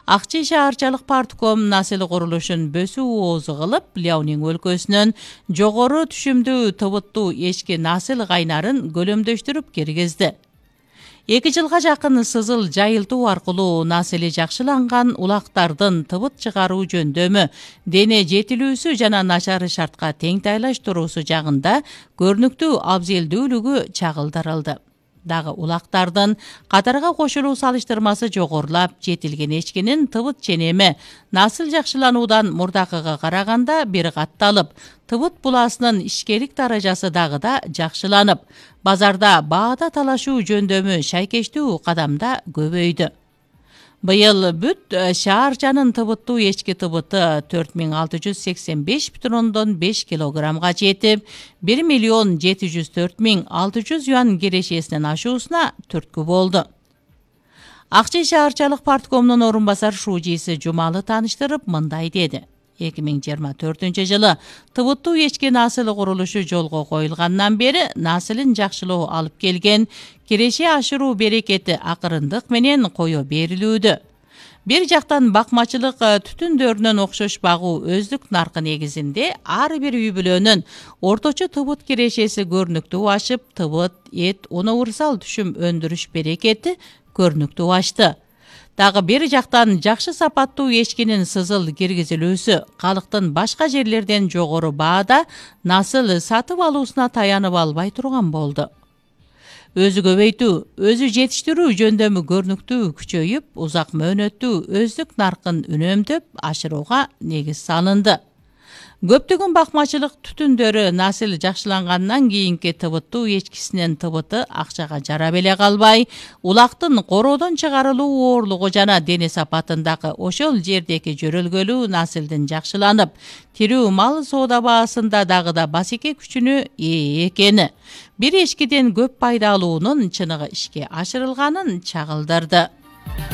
Акчи шаарчалык партком насыл курулушун бөсүү оозу кылып, Ляонин өлкөсүнөн жогору түшүмдүү тыбыттуу эчки насыл кайнарын көлөмдөштүрүп киргизди. 2 жылга жакын сызыл жайылтуу аркылуу насили жакшыланган улактардын тыбыт чыгаруу жөндөмү, дене жетилүүсү жана начар шартка тең тайлаштыруусу жагында көрүнүктүү абзелдүүлүгү чагылдырылды. Дагы улактардын катарга кошулуу салыштырмасы жогорулап, жетилген эчкинин тыбыт ченеми насыл жакшылануудан мурдакыга караганда бир катталып, тыбыт буласынын ишкерлик даражасы дагы да жакшыланып, базарда баада талашуу жөндөмү шайкештүү кадамда көбөйдү. Быйыл бүт шаарчанын тыбыттуу эчки тыбыты 4685,5 килограммга жетип, 1,704,600 юан кирешесинен ашуусуна түрткү болду. Акчи шаарчалык парткомунун орун басар шуужиси Жумалы тааныштырып мындай деди. 2024-жылы тыбыттуу эчки насыл курулушу жолго коюлгандан бери насылын жакшылоо алып келген киреше ашыруу берекети акырындык менен кое берилүүдө. Бир жактан бакмачылык түтүндөрүнөн окшош багуу өздүк наркы негизинде ар бир үй бүлөнүн орточо тыбыт кирешеси көрүнүктүү ашып, тыбыт, эт, универсал түшүм өндүрүш берекети көрүнүктүү ашты. Дагы бир жактан жакшы сапаттуу эчкинин сызыл киргизилүүсү калктын башка жерлерден жогору баада насыл сатып алуусуна таянып албай турган болду. Өзү көбөйтүү, өзү жетиштирүү жөндөмү көрүнүктүү күчөйүп, узак мөөнөттүү өздүк наркын үнөмдөп ашырууга негиз салынды. Көптөгөн бакмачылык түтүндөрү насыл жакшылангандан кийинки тыбыттуу эчкисинин тыбыты акчага жарап эле калбай, улактын короодон чыгарылуу оорлугу жана дене сапатындагы ошол жердеги жөрөлгөлүү насылдын жакшыланып, тирүү мал соода баасында дагы да басеке күчүнө ээ экени, бир эчкиден көп пайда алуунун чыныгы ишке ашырылганын чагылдырды.